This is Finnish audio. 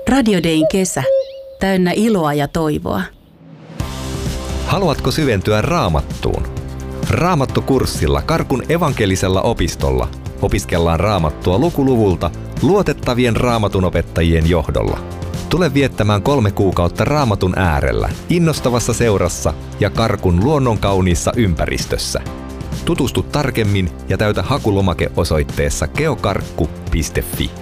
Radio Dayn kesä. Täynnä iloa ja toivoa. Haluatko syventyä Raamattuun? Raamattukurssilla Karkun evankelisella opistolla opiskellaan Raamattua lukuluvulta luotettavien raamatunopettajien johdolla. Tule viettämään 3 kuukautta Raamatun äärellä, innostavassa seurassa ja Karkun luonnonkauniissa ympäristössä. Tutustu tarkemmin ja täytä hakulomake osoitteessa geokarkku.fi.